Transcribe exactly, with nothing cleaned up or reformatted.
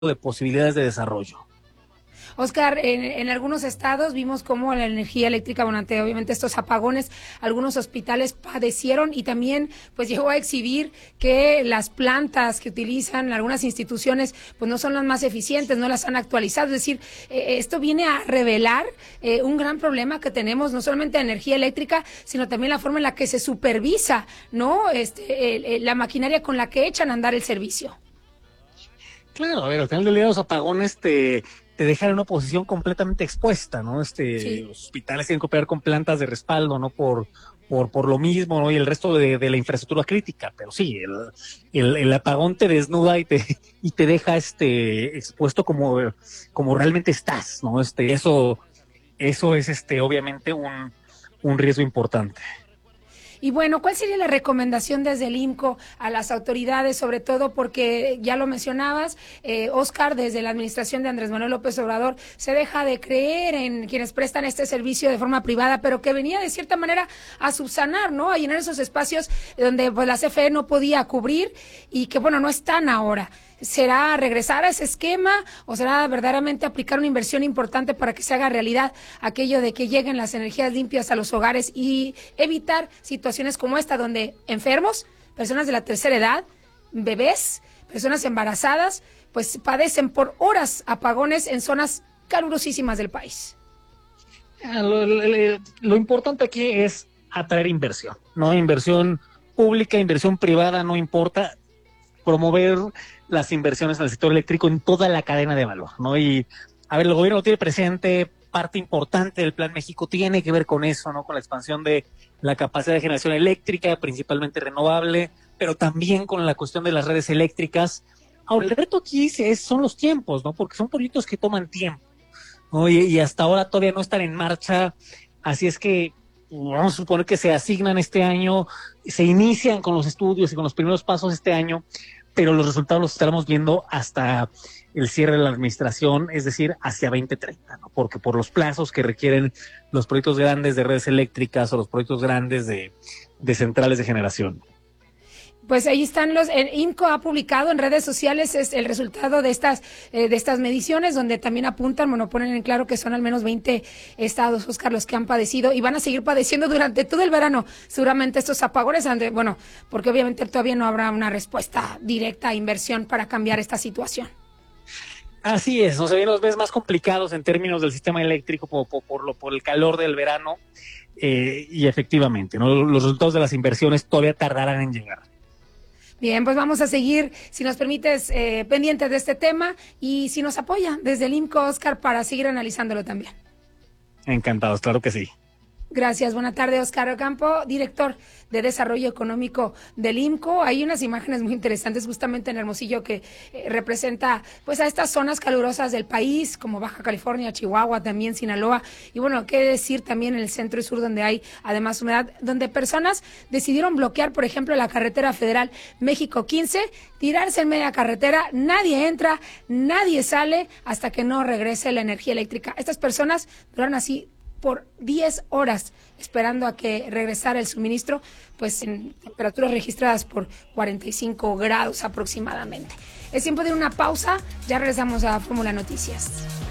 de posibilidades de desarrollo. Oscar, en, en algunos estados vimos cómo la energía eléctrica, bueno, ante obviamente estos apagones, algunos hospitales padecieron y también pues llegó a exhibir que las plantas que utilizan algunas instituciones pues no son las más eficientes, no las han actualizado. Es decir, eh, esto viene a revelar eh, un gran problema que tenemos, no solamente de energía eléctrica, sino también la forma en la que se supervisa, ¿no? Este, eh, eh, la maquinaria con la que echan a andar el servicio. Claro, a ver, al final del día los apagones te, te dejan en una posición completamente expuesta, ¿no? Este, Sí. Los hospitales tienen que operar con plantas de respaldo, ¿no? Por, por, por lo mismo, ¿no? Y el resto de, de la infraestructura crítica, pero sí, el, el, el apagón te desnuda y te, y te deja este, expuesto como, como realmente estás, ¿no? Este, eso, eso es este, obviamente un, un riesgo importante. Y bueno, ¿cuál sería la recomendación desde el I M C O a las autoridades, sobre todo porque ya lo mencionabas, eh, Oscar, desde la administración de Andrés Manuel López Obrador, se deja de creer en quienes prestan este servicio de forma privada, pero que venía de cierta manera a subsanar, ¿no? A llenar esos espacios donde pues la C F E no podía cubrir y que, bueno, no están ahora. ¿Será regresar a ese esquema o será verdaderamente aplicar una inversión importante para que se haga realidad aquello de que lleguen las energías limpias a los hogares y evitar situaciones como esta donde enfermos, personas de la tercera edad, bebés, personas embarazadas, pues padecen por horas apagones en zonas calurosísimas del país? Lo, lo, lo importante aquí es atraer inversión, ¿no? Inversión pública, inversión privada, no importa, promover las inversiones en el sector eléctrico en toda la cadena de valor, ¿no? Y, a ver, el gobierno lo tiene presente, parte importante del Plan México tiene que ver con eso, ¿no? Con la expansión de la capacidad de generación eléctrica, principalmente renovable, pero también con la cuestión de las redes eléctricas. Ahora, el reto aquí es, son los tiempos, ¿no? Porque son proyectos que toman tiempo, ¿no? Y, y hasta ahora todavía no están en marcha, así es que vamos a suponer que se asignan este año, se inician con los estudios y con los primeros pasos este año, pero los resultados los estaremos viendo hasta el cierre de la administración, es decir, hacia veinte treinta, ¿no? Porque por los plazos que requieren los proyectos grandes de redes eléctricas o los proyectos grandes de, de centrales de generación. Pues ahí están los, el I M C O ha publicado en redes sociales es el resultado de estas eh, de estas mediciones, donde también apuntan, bueno, ponen en claro que son al menos veinte estados, Oscar, los que han padecido y van a seguir padeciendo durante todo el verano, seguramente estos apagones, bueno, porque obviamente todavía no habrá una respuesta directa a inversión para cambiar esta situación. Así es, no se vienen los meses más complicados en términos del sistema eléctrico por, por, por, lo, por el calor del verano eh, y efectivamente, ¿no? Los resultados de las inversiones todavía tardarán en llegar. Bien, pues vamos a seguir, si nos permites, eh, pendientes de este tema y si nos apoya desde el I M C O, Oscar, para seguir analizándolo también. Encantados, claro que sí. Gracias, buena tarde, Oscar Ocampo, director de Desarrollo Económico del I M C O. Hay unas imágenes muy interesantes justamente en Hermosillo que eh, representa pues a estas zonas calurosas del país, como Baja California, Chihuahua, también Sinaloa, y bueno, qué decir también en el centro y sur, donde hay además humedad, donde personas decidieron bloquear, por ejemplo, la carretera federal México quince, tirarse en media carretera, nadie entra, nadie sale hasta que no regrese la energía eléctrica. Estas personas duraron así por diez horas esperando a que regresara el suministro, pues en temperaturas registradas por cuarenta y cinco grados aproximadamente. Es tiempo de una pausa, ya regresamos a Fórmula Noticias.